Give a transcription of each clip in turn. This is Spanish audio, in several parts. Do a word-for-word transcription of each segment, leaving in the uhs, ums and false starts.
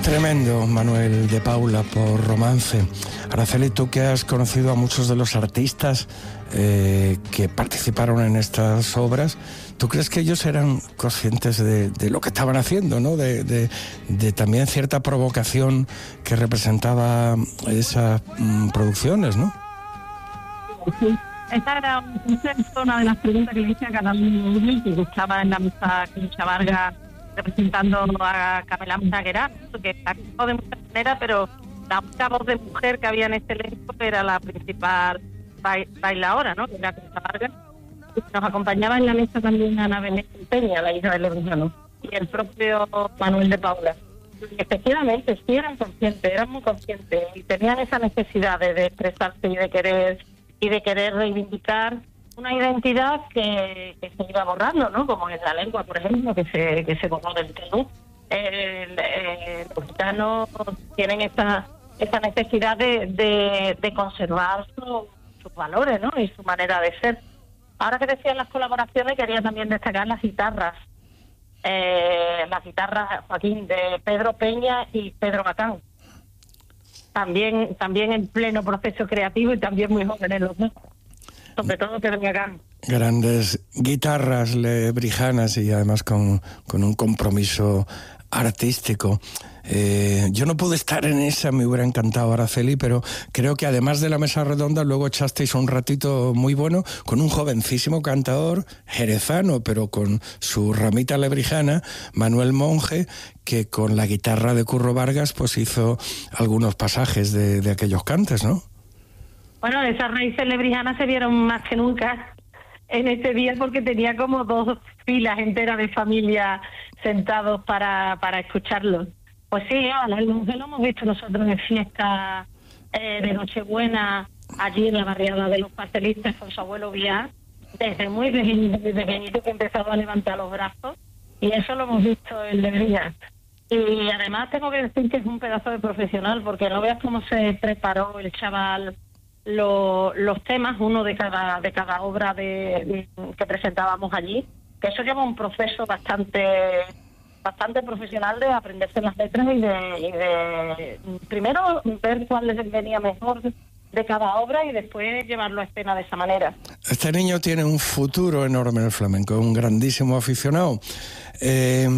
Tremendo, Manuel de Paula, por Romance. Araceli, tú que has conocido a muchos de los artistas eh, que participaron en estas obras, ¿tú crees que ellos eran conscientes de, de lo que estaban haciendo, ¿no? De, de, de también cierta provocación que representaba esas mm, producciones, ¿no? Sí. Esta era una de las preguntas que le hice a cada uno que estaba en la mesa Concha Vargas representando a Camela Montaguera, que actuó de muchas maneras, pero la única voz de mujer que había en este elenco era la principal bailadora, ¿no? Que era Concha Vargas. Nos acompañaba en la mesa también Ana Belén Peña, la hija del Lebrijano, y el propio Manuel de Paula. Y efectivamente, sí eran conscientes, eran muy conscientes y tenían esa necesidad de, de expresarse y de querer y de querer reivindicar una identidad que, que se iba borrando, ¿no? Como en la lengua, por ejemplo, que se que se borró del todo. El, el, los gitanos tienen esa esa necesidad de, de, de conservar su, sus valores, ¿no? Y su manera de ser. Ahora que decían las colaboraciones, quería también destacar las guitarras. Eh, las guitarras, Joaquín, de Pedro Peña y Pedro Bacán. También, también en pleno proceso creativo y también muy jóvenes los dos. Sobre todo Pedro Bacán. Grandes guitarras lebrijanas y además con, con un compromiso artístico. Eh, yo no pude estar en esa, me hubiera encantado, Araceli, pero creo que además de la mesa redonda luego echasteis un ratito muy bueno con un jovencísimo cantador jerezano, pero con su ramita lebrijana, Manuel Monge, que con la guitarra de Curro Vargas pues hizo algunos pasajes de, de aquellos cantes, ¿no? Bueno, esas raíces lebrijanas se vieron más que nunca en ese día porque tenía como dos filas enteras de familia sentados para, para escucharlo. Pues sí, lo, lo hemos visto nosotros en fiesta eh, de Nochebuena allí en la barriada de los pastelistas con su abuelo Villar, desde muy pequeñito, muy pequeñito que empezaba a levantar los brazos, y eso lo hemos visto en Lebrillas. Y además tengo que decir que es un pedazo de profesional, porque no veas cómo se preparó el chaval lo, los temas, uno de cada de cada obra de, de que presentábamos allí, que eso lleva un proceso bastante bastante profesional de aprenderse las letras y de, y de primero ver cuál les venía mejor de cada obra y después llevarlo a escena de esa manera. Este niño tiene un futuro enorme en el flamenco, un grandísimo aficionado. Eh,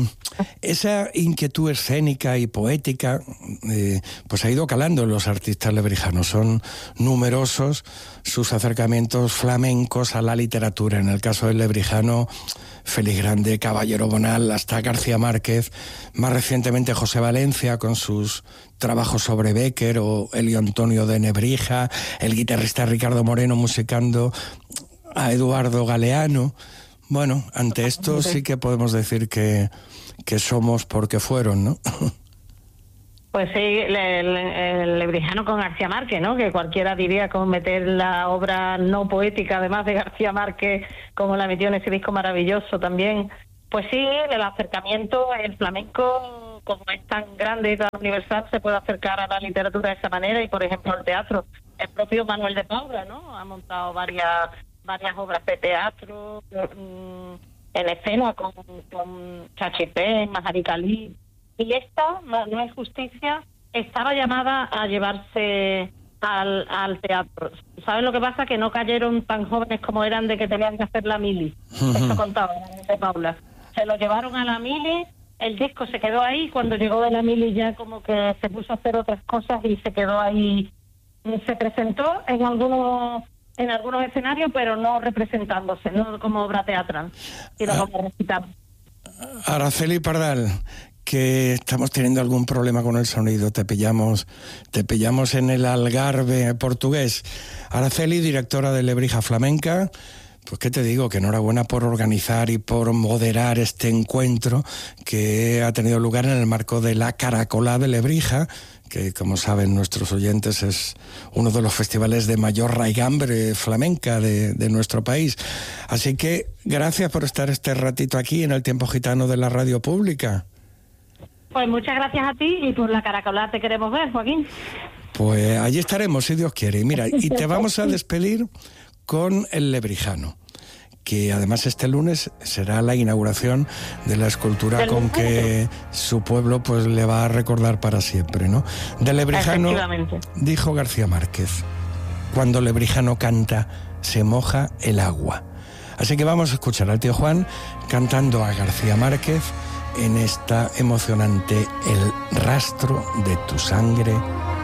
esa inquietud escénica y poética eh, pues ha ido calando en los artistas lebrijanos. Son numerosos sus acercamientos flamencos a la literatura. En el caso del lebrijano, Félix Grande, Caballero Bonal, hasta García Márquez, más recientemente José Valencia con sus trabajos sobre Bécquer, o Elio Antonio de Nebrija, el guitarrista Ricardo Moreno musicando a Eduardo Galeano. Bueno, ante esto sí que podemos decir que, que somos porque fueron, ¿no? Pues sí, el, el, el lebrijano con García Márquez, ¿no? Que cualquiera diría como meter la obra no poética, además de García Márquez, como la metió en ese disco maravilloso también. Pues sí, el acercamiento, el flamenco, como es tan grande y tan universal, se puede acercar a la literatura de esa manera y, por ejemplo, al teatro. El propio Manuel de Paula, ¿no? Ha montado varias varias obras de teatro mmm, en escena con, con Chachipé, Majaricalí. Y esta, No es justicia, estaba llamada a llevarse al, al teatro. ¿Sabes lo que pasa? Que no cayeron tan jóvenes como eran de que tenían que hacer la mili. Uh-huh. Eso contaba de Paula. Se lo llevaron a la mili, el disco se quedó ahí, cuando llegó de la mili ya como que se puso a hacer otras cosas y se quedó ahí. Se presentó en algunos en algunos escenarios, pero no representándose, no como obra teatral, sino como recital. Araceli Pardal, que estamos teniendo algún problema con el sonido, te pillamos, te pillamos en el Algarve portugués. Araceli, directora de Lebrija Flamenca, pues qué te digo, que enhorabuena por organizar y por moderar este encuentro que ha tenido lugar en el marco de la Caracolá de Lebrija, que como saben nuestros oyentes es uno de los festivales de mayor raigambre flamenca de, de nuestro país. Así que gracias por estar este ratito aquí en el Tiempo Gitano de la Radio Pública. Pues muchas gracias a ti y por la Caracolá te queremos ver, Joaquín. Pues allí estaremos, si Dios quiere. Y mira, y te vamos a despedir con el lebrijano, que además este lunes será la inauguración de la escultura con que su pueblo pues le va a recordar para siempre, ¿no? De Lebrijano, dijo García Márquez, cuando Lebrijano canta, se moja el agua. Así que vamos a escuchar al tío Juan cantando a García Márquez en esta emocionante El rastro de tu sangre